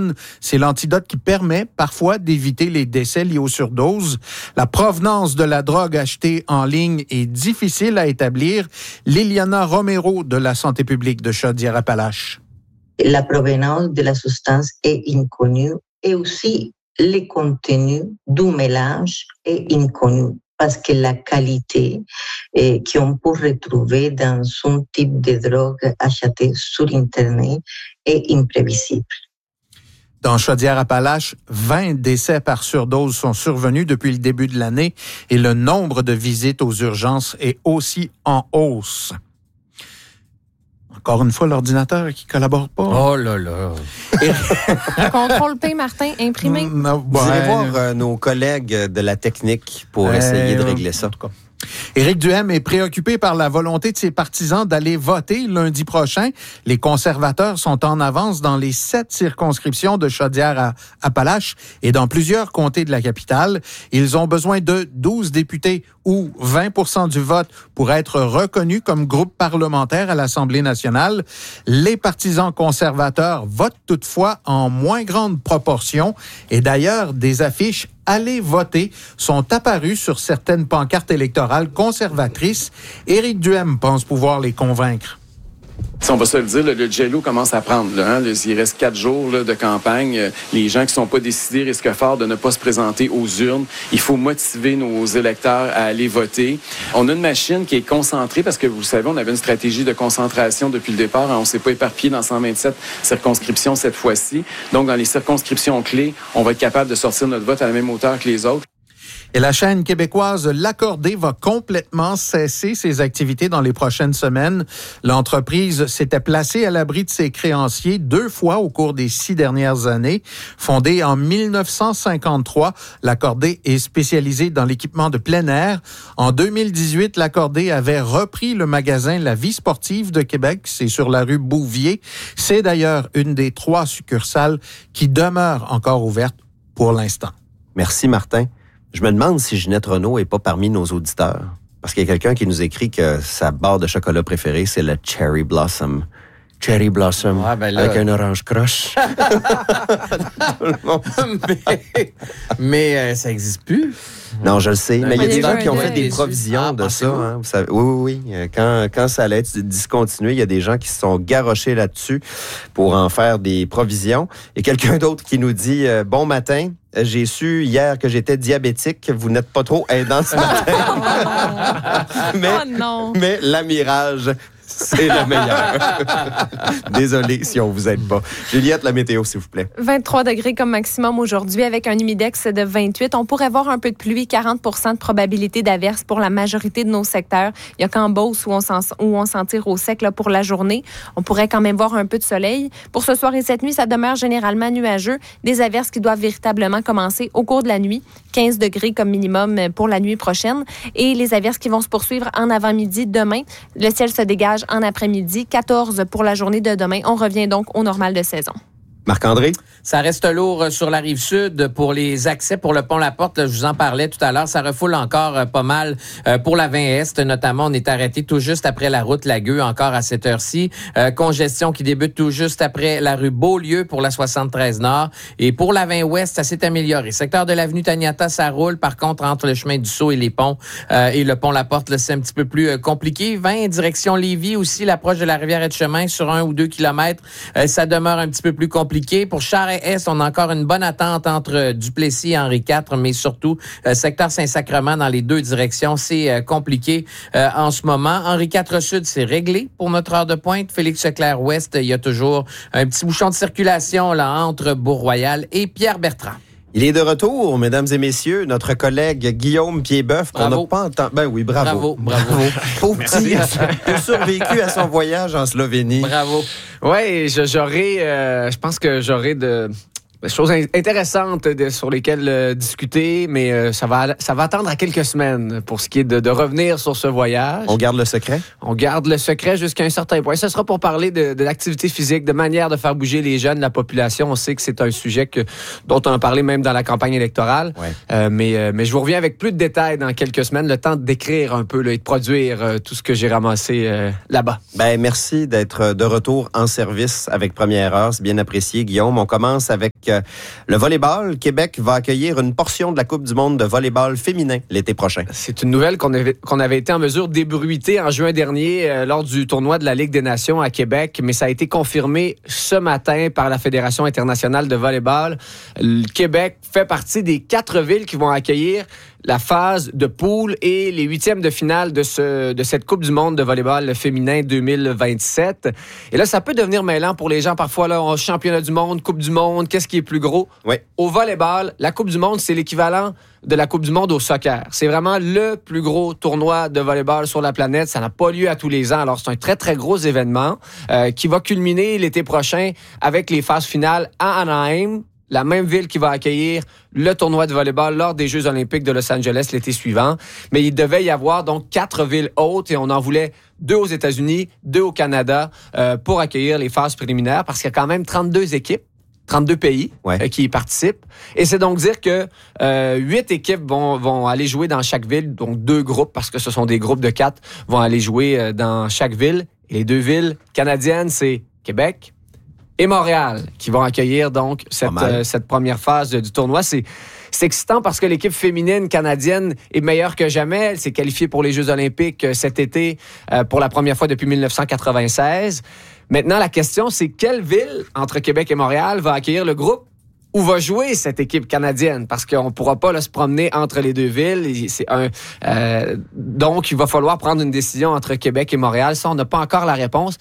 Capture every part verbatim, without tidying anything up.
naltrexone. C'est l'antidote qui permet parfois d'éviter les décès liés aux surdoses. La provenance de la drogue achetée en ligne est difficile à établir. Liliana Romero de la Santé publique de Chaudière-Appalaches. La provenance de la substance est inconnue et aussi le contenu du mélange est inconnu parce que la qualité eh, qu'on peut retrouver dans un type de drogue achetée sur Internet est imprévisible. Dans Chaudière-Appalaches, vingt décès par surdose sont survenus depuis le début de l'année et le nombre de visites aux urgences est aussi en hausse. Encore une fois, l'ordinateur qui ne collabore pas. Oh là là. Contrôle P, Martin, imprimé. Vous irez voir euh, nos collègues de la technique pour euh, essayer de régler ça. En tout cas. Éric Duhaime est préoccupé par la volonté de ses partisans d'aller voter lundi prochain. Les conservateurs sont en avance dans les sept circonscriptions de Chaudière-Appalaches et dans plusieurs comtés de la capitale. Ils ont besoin de douze députés ou vingt pour cent du vote pour être reconnus comme groupe parlementaire à l'Assemblée nationale. Les partisans conservateurs votent toutefois en moins grande proportion et d'ailleurs des affiches « Allez voter » sont apparues sur certaines pancartes électorales conservatrices. Éric Duhaime pense pouvoir les convaincre. Si on va se le dire, le, le jello commence à prendre. Là, hein? Il reste quatre jours là, de campagne. Les gens qui ne sont pas décidés risquent fort de ne pas se présenter aux urnes. Il faut motiver nos électeurs à aller voter. On a une machine qui est concentrée parce que, vous le savez, on avait une stratégie de concentration depuis le départ. Hein? On ne s'est pas éparpillé dans cent vingt-sept circonscriptions cette fois-ci. Donc, dans les circonscriptions clés, on va être capable de sortir notre vote à la même hauteur que les autres. Et la chaîne québécoise L'Accordé va complètement cesser ses activités dans les prochaines semaines. L'entreprise s'était placée à l'abri de ses créanciers deux fois au cours des six dernières années. Fondée en dix-neuf cent cinquante-trois, L'Accordé est spécialisée dans l'équipement de plein air. En deux mille dix-huit, L'Accordé avait repris le magasin La Vie sportive de Québec. C'est sur la rue Bouvier. C'est d'ailleurs une des trois succursales qui demeure encore ouverte pour l'instant. Merci, Martin. Je me demande si Ginette Renault est pas parmi nos auditeurs. Parce qu'il y a quelqu'un qui nous écrit que sa barre de chocolat préférée, c'est le Cherry Blossom. Cherry Blossom, ouais, ben là... avec un orange croche. mais mais euh, ça n'existe plus. Non, je le sais. Mais il y a des gens qui ont fait des déçu. provisions ah, de ça. Hein, vous savez. Oui, oui, oui. Quand, quand ça allait être discontinué, il y a des gens qui se sont garochés là-dessus pour en faire des provisions. Et quelqu'un d'autre qui nous dit euh, « Bon matin, j'ai su hier que j'étais diabétique. Vous n'êtes pas trop aidant ce matin. mais, oh non. mais l'amirage... » c'est le meilleur. Désolé si on vous aide pas. Juliette, la météo, s'il vous plaît. vingt-trois degrés comme maximum aujourd'hui avec un humidex de vingt-huit. On pourrait voir un peu de pluie, quarante pour cent de probabilité d'averse pour la majorité de nos secteurs. Il y a qu'en Beauce où on s'en, où on s'en tire au sec là, pour la journée. On pourrait quand même voir un peu de soleil. Pour ce soir et cette nuit, ça demeure généralement nuageux. Des averses qui doivent véritablement commencer au cours de la nuit. quinze degrés comme minimum pour la nuit prochaine. Et les averses qui vont se poursuivre en avant-midi demain. Le ciel se dégage en après-midi, quatorze pour la journée de demain. On revient donc au normal de saison. Marc-André? Ça reste lourd sur la rive sud pour les accès pour le pont La Porte. Je vous en parlais tout à l'heure. Ça refoule encore pas mal pour la vingt Est. Notamment, on est arrêté tout juste après la route Lagueux, encore à cette heure-ci. Euh, congestion qui débute tout juste après la rue Beaulieu pour la soixante-treize Nord. Et pour la vingt Ouest, ça s'est amélioré. Secteur de l'avenue Taniata, ça roule. Par contre, entre le chemin du Sceau et les ponts euh, et le pont La Porte, là, c'est un petit peu plus euh, compliqué. vingt direction Lévis aussi, l'approche de la rivière Etchemin sur un ou deux kilomètres. Euh, ça demeure un petit peu plus compliqué. Pour Charest-Est, on a encore une bonne attente entre Duplessis et Henri quatre, mais surtout euh, secteur Saint-Sacrement dans les deux directions, c'est euh, compliqué euh, en ce moment. Henri quatre Sud, c'est réglé pour notre heure de pointe. Félix-Leclerc-Ouest, il y a toujours un petit bouchon de circulation là entre Bourg-Royal et Pierre-Bertrand. Il est de retour, mesdames et messieurs, notre collègue Guillaume Piedboeuf, qu'on n'a pas entendu. Ben oui, bravo. Bravo, bravo. Pauvre petit, il a survécu à son voyage en Slovénie. Bravo. Oui, j'aurai, euh, je pense que j'aurai de... des choses intéressantes de, sur lesquelles euh, discuter, mais euh, ça va ça va attendre à quelques semaines pour ce qui est de, de revenir sur ce voyage. On garde le secret? On garde le secret jusqu'à un certain point. Ce sera pour parler de, de l'activité physique, de manière de faire bouger les jeunes, la population. On sait que c'est un sujet que, dont on a parlé même dans la campagne électorale. Ouais. Euh, mais, euh, mais je vous reviens avec plus de détails dans quelques semaines, le temps de décrire un peu là, et de produire euh, tout ce que j'ai ramassé euh, là-bas. Ben merci d'être de retour en service avec Première Heure. C'est bien apprécié, Guillaume. On commence avec Le volleyball, Québec va accueillir une portion de la Coupe du monde de volleyball féminin l'été prochain. C'est une nouvelle qu'on avait, qu'on avait été en mesure d'ébruiter en juin dernier euh, lors du tournoi de la Ligue des Nations à Québec, mais ça a été confirmé ce matin par la Fédération internationale de volleyball. Le Québec fait partie des quatre villes qui vont accueillir la phase de poule et les huitièmes de finale de, ce, de cette Coupe du monde de volleyball féminin deux mille vingt-sept. Et là, ça peut devenir mêlant pour les gens. Parfois, là, on championnat du monde, Coupe du monde, qu'est-ce qui est plus gros? Oui. Au volleyball, la Coupe du monde, c'est l'équivalent de la Coupe du monde au soccer. C'est vraiment le plus gros tournoi de volleyball sur la planète. Ça n'a pas lieu à tous les ans. Alors, c'est un très, très gros événement euh, qui va culminer l'été prochain avec les phases finales à Anaheim, la même ville qui va accueillir le tournoi de volleyball lors des Jeux olympiques de Los Angeles l'été suivant. Mais il devait y avoir donc quatre villes hôtes et on en voulait deux aux États-Unis, deux au Canada euh, pour accueillir les phases préliminaires parce qu'il y a quand même trente-deux équipes, trente-deux pays ouais. euh, qui y participent. Et c'est donc dire que euh, huit équipes vont, vont aller jouer dans chaque ville, donc deux groupes, parce que ce sont des groupes de quatre, vont aller jouer euh, dans chaque ville. Et les deux villes canadiennes, c'est Québec et Montréal qui vont accueillir donc cette, euh, cette première phase de, du tournoi. C'est, c'est excitant parce que l'équipe féminine canadienne est meilleure que jamais. Elle s'est qualifiée pour les Jeux olympiques cet été euh, pour la première fois depuis dix-neuf cent quatre-vingt-seize. Maintenant, la question, c'est quelle ville entre Québec et Montréal va accueillir le groupe où va jouer cette équipe canadienne? Parce qu'on ne pourra pas là, se promener entre les deux villes. C'est un, euh, donc, il va falloir prendre une décision entre Québec et Montréal. Ça, on n'a pas encore la réponse.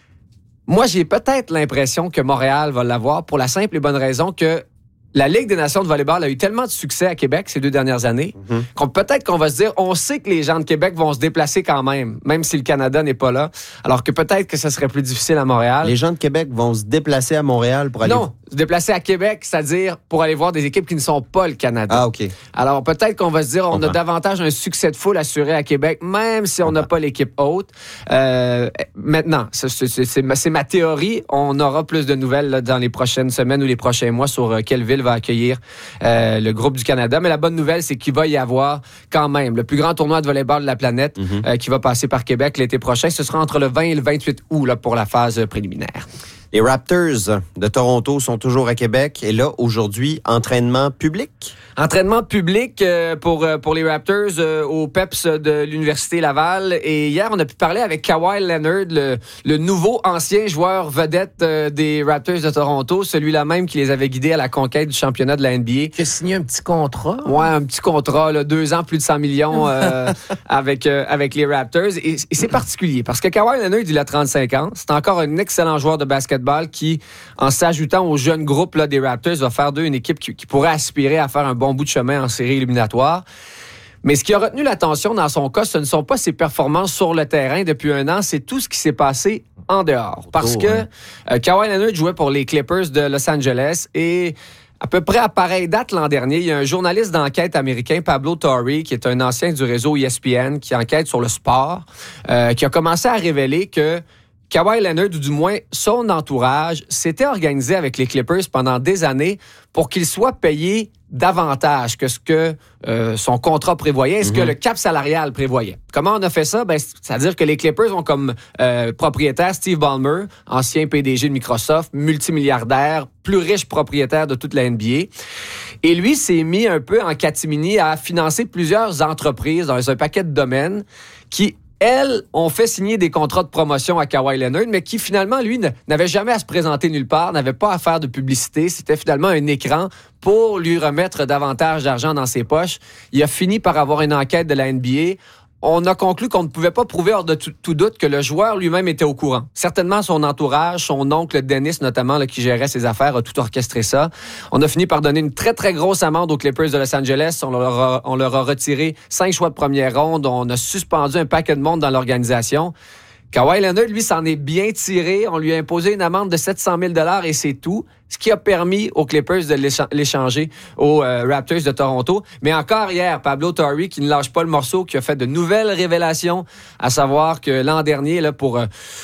Moi, j'ai peut-être l'impression que Montréal va l'avoir pour la simple et bonne raison que la Ligue des Nations de volleyball a eu tellement de succès à Québec ces deux dernières années mm-hmm. qu'on peut-être qu'on va se dire, on sait que les gens de Québec vont se déplacer quand même, même si le Canada n'est pas là. Alors que peut-être que ça serait plus difficile à Montréal. Les gens de Québec vont se déplacer à Montréal pour aller... Non, se déplacer à Québec, c'est-à-dire pour aller voir des équipes qui ne sont pas le Canada. Ah, OK. Alors peut-être qu'on va se dire, on a davantage un succès de foule assuré à Québec, même si on n'a pas l'équipe haute. Euh, maintenant, c'est, c'est, c'est, ma, c'est ma théorie. On aura plus de nouvelles là, dans les prochaines semaines ou les prochains mois sur euh, quelle ville va accueillir euh, le groupe du Canada. Mais la bonne nouvelle, c'est qu'il va y avoir quand même le plus grand tournoi de volleyball de la planète mm-hmm. euh, qui va passer par Québec l'été prochain. Ce sera entre le vingt et le vingt-huit août là, pour la phase préliminaire. Les Raptors de Toronto sont toujours à Québec. Et là, aujourd'hui, entraînement public? Entraînement public euh, pour, euh, pour les Raptors euh, au Peps de l'Université Laval. Et hier, on a pu parler avec Kawhi Leonard, le, le nouveau ancien joueur vedette euh, des Raptors de Toronto, celui-là même qui les avait guidés à la conquête du championnat de la N B A. Qui a signé un petit contrat. Ouais, un petit contrat, là, deux ans, plus de cent millions euh, avec, euh, avec les Raptors. Et, et c'est particulier parce que Kawhi Leonard, il a trente-cinq ans. C'est encore un excellent joueur de basketball qui, en s'ajoutant au jeune groupe là, des Raptors, va faire d'eux une équipe qui, qui pourrait aspirer à faire un bon bout de chemin en série éliminatoire. Mais ce qui a retenu l'attention dans son cas, ce ne sont pas ses performances sur le terrain depuis un an, c'est tout ce qui s'est passé en dehors. Parce oh, que hein. euh, Kawhi Leonard jouait pour les Clippers de Los Angeles et à peu près à pareille date l'an dernier, il y a un journaliste d'enquête américain, Pablo Torre, qui est un ancien du réseau E S P N, qui enquête sur le sport, euh, qui a commencé à révéler que Kawhi Leonard, ou du moins son entourage, s'était organisé avec les Clippers pendant des années pour qu'il soit payé davantage que ce que euh, son contrat prévoyait et ce mm-hmm. que le cap salarial prévoyait. Comment on a fait ça? Ben, c'est-à-dire que les Clippers ont comme euh, propriétaire Steve Ballmer, ancien P D G de Microsoft, multimilliardaire, plus riche propriétaire de toute la N B A. Et lui s'est mis un peu en catimini à financer plusieurs entreprises dans un paquet de domaines qui elles ont fait signer des contrats de promotion à Kawhi Leonard, mais qui finalement, lui, n'avait jamais à se présenter nulle part, n'avait pas à faire de publicité. C'était finalement un écran pour lui remettre davantage d'argent dans ses poches. Il a fini par avoir une enquête de la N B A. On a conclu qu'on ne pouvait pas prouver hors de tout, tout doute que le joueur lui-même était au courant. Certainement son entourage, son oncle Dennis notamment, là, qui gérait ses affaires, a tout orchestré ça. On a fini par donner une très, très grosse amende aux Clippers de Los Angeles. On leur a, on leur a retiré cinq choix de première ronde. On a suspendu un paquet de monde dans l'organisation. Kawhi Leonard, lui, s'en est bien tiré. On lui a imposé une amende de sept cent mille dollars et c'est tout. Ce qui a permis aux Clippers de l'échanger aux euh, Raptors de Toronto. Mais encore hier, Pablo Torre, qui ne lâche pas le morceau, qui a fait de nouvelles révélations, à savoir que l'an dernier, là, pour... Euh,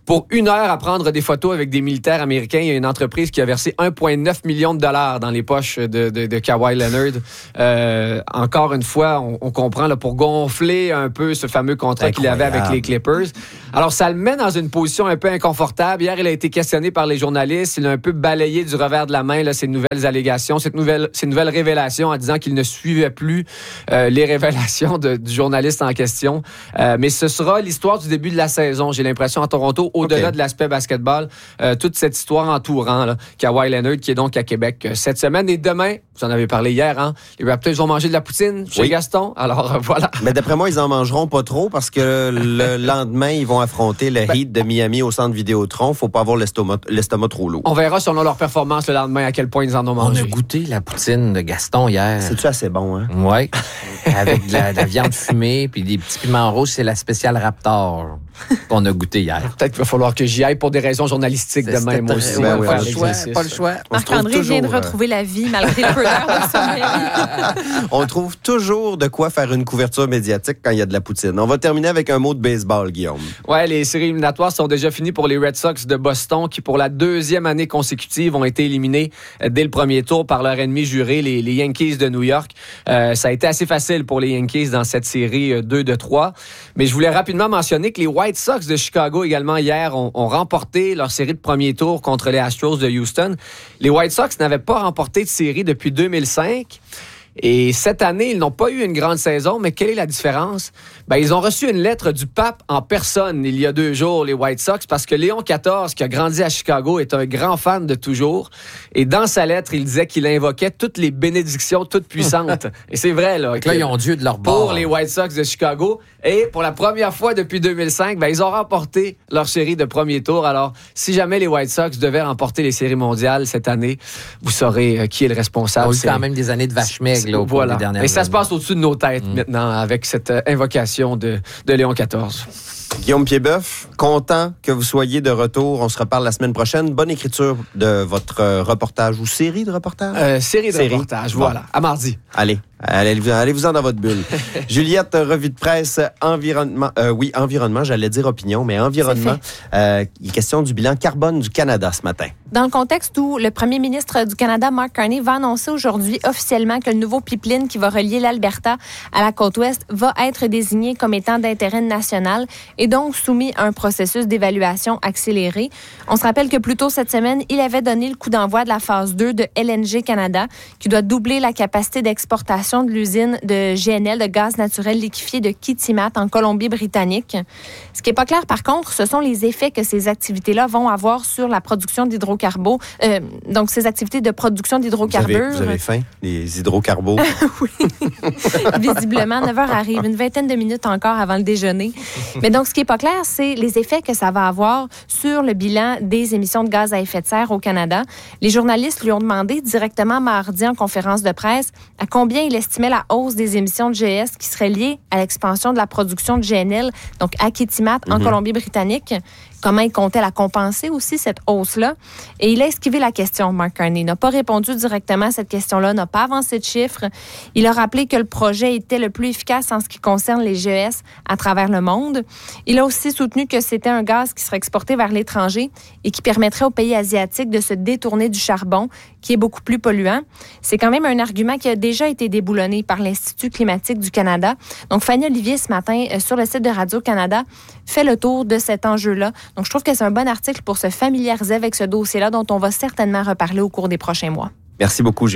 pour une heure à prendre des photos avec des militaires américains. Il y a une entreprise qui a versé un virgule neuf million de dollars dans les poches de, de, de Kawhi Leonard. Euh, encore une fois, on, on comprend là, pour gonfler un peu ce fameux contrat qu'il avait avec les Clippers. Alors, ça le met dans une position un peu inconfortable. Hier, il a été questionné par les journalistes. Il a un peu balayé du revers de la main là, ces nouvelles allégations, cette nouvelle, ces nouvelles révélations en disant qu'il ne suivait plus euh, les révélations de, du journaliste en question. Euh, mais ce sera l'histoire du début de la saison, j'ai l'impression, à Toronto, au-delà okay. de l'aspect basketball. Euh, toute cette histoire entourant là, Kawhi Leonard, qui est donc à Québec euh, cette semaine. Et demain, vous en avez parlé hier, hein, les Raptors vont manger de la poutine chez oui. Gaston. Alors, euh, voilà. Mais d'après moi, ils en mangeront pas trop parce que le lendemain, ils vont affronter le ben, Heat de Miami au centre Vidéotron. Faut pas avoir l'estomac, l'estomac trop lourd. On verra selon leur performance le lendemain à quel point ils en ont mangé. On a goûté la poutine de Gaston hier. C'est-tu assez bon, hein? Oui. Avec de la, de la viande fumée puis des petits piments rouges, c'est la spéciale Raptor qu'on a goûté hier. Peut-être qu'il va falloir que j'y aille pour des raisons journalistiques c'est, demain, moi aussi. Ben, ouais, pas, le choix, pas le choix. Marc-André vient de retrouver la vie malgré le peu d'heures de sommeil. On trouve toujours de quoi faire une couverture médiatique quand il y a de la poutine. On va terminer avec un mot de baseball, Guillaume. Ouais, les séries éliminatoires sont déjà finies pour les Red Sox de Boston qui, pour la deuxième année consécutive, ont été éliminés dès le premier tour par leur ennemi juré, les, les Yankees de New York. Euh, ça a été assez facile pour les Yankees dans cette série deux de trois. Mais je voulais rapidement mentionner que les White Sox de Chicago également hier ont, ont remporté leur série de premier tour contre les Astros de Houston. Les White Sox n'avaient pas remporté de série depuis deux mille cinq. Et cette année, ils n'ont pas eu une grande saison, mais quelle est la différence? Ben, ils ont reçu une lettre du pape en personne il y a deux jours, les White Sox, parce que Léon quatorze, qui a grandi à Chicago, est un grand fan de toujours. Et dans sa lettre, il disait qu'il invoquait toutes les bénédictions toutes puissantes. Et c'est vrai, là. Que là, ils ont Dieu de leur bord. Pour les White Sox de Chicago. Et pour la première fois depuis deux mille cinq, ben, ils ont remporté leur série de premier tour. Alors, si jamais les White Sox devaient remporter les séries mondiales cette année, vous saurez euh, qui est le responsable. On a eu quand même des années de vache maigre, là, au voilà. cours des dernières Et ça années. se passe au-dessus de nos têtes mmh. maintenant avec cette euh, invocation de, de Léon quatorze. Guillaume Piedboeuf, content que vous soyez de retour. On se reparle la semaine prochaine. Bonne écriture de votre euh, reportage ou série de reportages? Euh, série de série. reportages, bon. Voilà. À mardi. Allez, allez, allez-vous-en dans votre bulle. Juliette, revue de presse, environnement. Euh, oui, environnement, j'allais dire opinion, mais environnement. Euh, il est question du bilan carbone du Canada ce matin. Dans le contexte où le premier ministre du Canada, Mark Carney, va annoncer aujourd'hui officiellement que le nouveau pipeline qui va relier l'Alberta à la côte ouest va être désigné comme étant d'intérêt national et donc soumis à un processus d'évaluation accéléré. On se rappelle que plus tôt cette semaine, il avait donné le coup d'envoi de la phase deux de L N G Canada, qui doit doubler la capacité d'exportation de l'usine de G N L, de gaz naturel liquéfié de Kitimat, en Colombie-Britannique. Ce qui n'est pas clair, par contre, ce sont les effets que ces activités-là vont avoir sur la production d'hydrocarbures. Euh, donc, ces activités de production d'hydrocarbures. Vous avez, vous avez faim, les hydrocarbures? Oui. Visiblement, neuf heures arrive, une vingtaine de minutes encore avant le déjeuner. Mais donc, ce qui n'est pas clair, c'est les effets que ça va avoir sur le bilan des émissions de gaz à effet de serre au Canada. Les journalistes lui ont demandé directement mardi en conférence de presse à combien il estimait la hausse des émissions de G S qui serait liée à l'expansion de la production de G N L, donc à Kitimat, en mm-hmm. Colombie-Britannique. Comment il comptait la compenser aussi, cette hausse-là. Et il a esquivé la question, Mark Carney. Il n'a pas répondu directement à cette question-là, n'a pas avancé de chiffres. Il a rappelé que le projet était le plus efficace en ce qui concerne les G E S à travers le monde. Il a aussi soutenu que c'était un gaz qui serait exporté vers l'étranger et qui permettrait aux pays asiatiques de se détourner du charbon, qui est beaucoup plus polluant. C'est quand même un argument qui a déjà été déboulonné par l'Institut climatique du Canada. Donc, Fanny Olivier, ce matin, sur le site de Radio-Canada, fait le tour de cet enjeu-là. Donc, je trouve que c'est un bon article pour se familiariser avec ce dossier-là dont on va certainement reparler au cours des prochains mois. Merci beaucoup, Julie.